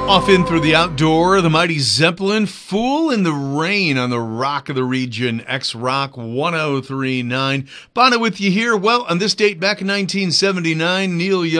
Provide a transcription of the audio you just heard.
Off in through the outdoor, the mighty Zeppelin, Fool in the Rain on the Rock of the Region, X-Rock 1039. Bono with you here. Well, on this date back in 1979, Neil Young